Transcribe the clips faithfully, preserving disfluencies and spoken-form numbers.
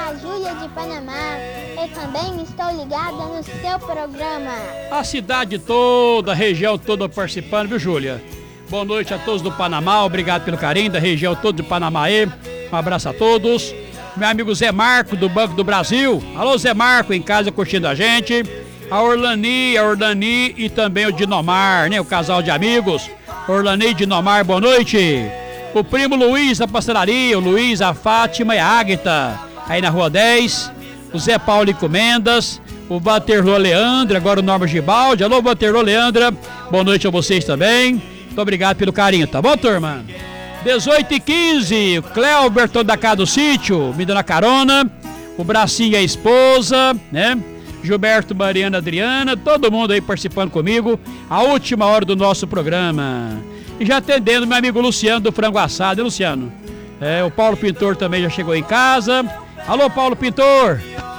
a Júlia de Panamá. Eu também estou ligada no seu programa. A cidade toda, a região toda participando, viu, Júlia? Boa noite a todos do Panamá, obrigado pelo carinho da região toda de Panamá aí. Um abraço a todos. Meu amigo Zé Marco, do Banco do Brasil. Alô, Zé Marco, em casa curtindo a gente. A Orlani, a Orlani e também o Dinomar, né? O casal de amigos. Orlani e Dinomar, boa noite. O primo Luiz da pastelaria, o Luiz, a Fátima e a Águita, aí na Rua dez. O Zé Paulo Encomendas. O Waterloo Leandra, agora o Norma Gibaldi. Alô, Waterloo Leandra, boa noite a vocês também. Muito obrigado pelo carinho, tá bom, turma? dezoito e quinze, o Cléoberton da casa do sítio, me dando a carona. O Bracinho e a esposa, né? Gilberto, Mariana, Adriana, todo mundo aí participando comigo. A última hora do nosso programa. E já atendendo meu amigo Luciano do Frango Assado, hein, Luciano? É, o Paulo Pintor também já chegou em casa. Alô, Paulo Pintor!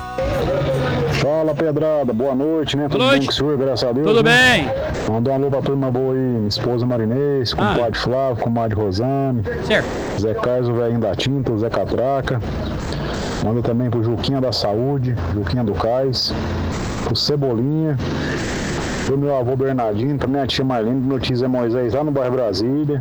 Fala, Pedrada, boa noite, né? Tudo boa noite. Bem com o senhor, graças a Deus. Tudo né? bem. Mandar um alô pra turma boa aí, minha esposa Marinês, com Ah. o Padre Flávio, com o Madre Rosane. Certo. Zé Carlos, o velhinho da tinta, o Zé Catraca. Manda também pro Juquinha da Saúde, Juquinha do Cais, pro Cebolinha, pro meu avô Bernardinho, pra minha tia Marlene, pro meu tio Zé Moisés lá no bairro Brasília.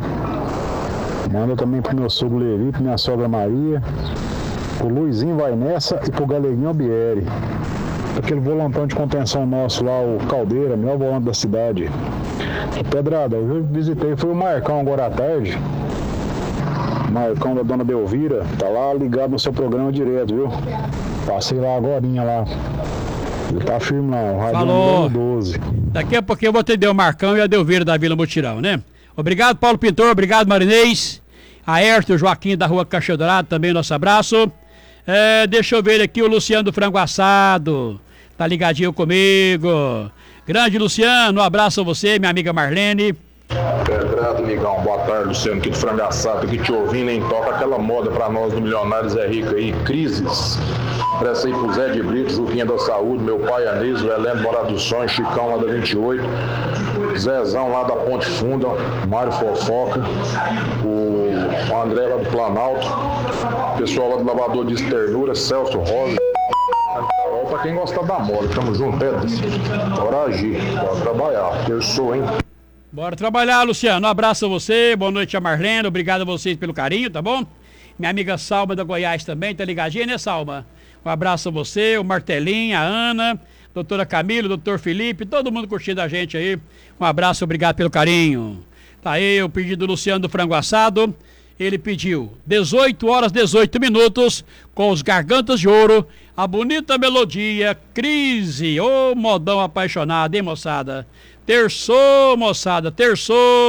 Manda também pro meu sogro Levi, pro minha sogra Maria, pro Luizinho Vai Nessa e pro Galeguinho Albieri. Aquele volantão de contenção nosso lá, o Caldeira, melhor volante da cidade. O Pedrada, eu visitei, foi o Marcão agora à tarde. Marcão da Dona Belvira, tá lá ligado no seu programa direto, viu? Passei lá agorinha lá. Ele tá firme lá, o rádio Falou. doze. Daqui a pouquinho eu vou atender o Marcão e a Delvira da Vila Mutirão, né? Obrigado, Paulo Pintor, obrigado, Marinês. A Hércio, o Joaquim da Rua Caixa Dourado, também nosso abraço. É, deixa eu ver aqui o Luciano do Frango Assado. Tá ligadinho comigo. Grande Luciano, um abraço a você, minha amiga Marlene. Pedrado, amigão, boa tarde, Luciano, aqui do Frangaçato, aqui te ouvindo, hein? Toca aquela moda pra nós do Milionário Zé Rico aí, Crises. Presta aí pro Zé de Brito, Juquinha da Saúde, meu pai Anísio, Heleno Morado do Sonho, Chicão lá da vinte e oito, Zezão lá da Ponte Funda, Mário Fofoca, o, o André lá do Planalto, pessoal lá do Lavador de Ternura, Celso Rosa. Pra quem gosta da moda, tamo junto, Pedro. Bora agir, bora trabalhar, eu sou, hein? Bora trabalhar, Luciano. Um abraço a você, boa noite a Marlene, obrigado a vocês pelo carinho, tá bom? Minha amiga Salma da Goiás também, tá ligadinha, né, Salma? Um abraço a você, o Martelinho, a Ana, doutora Camila, doutor Felipe, todo mundo curtindo a gente aí. Um abraço, obrigado pelo carinho. Tá aí o pedido do Luciano do Frango Assado. Ele pediu dezoito horas, dezoito minutos, com os Gargantas de Ouro, a bonita melodia, Crise, ô modão apaixonado, hein, moçada? Terçou, moçada, terçou.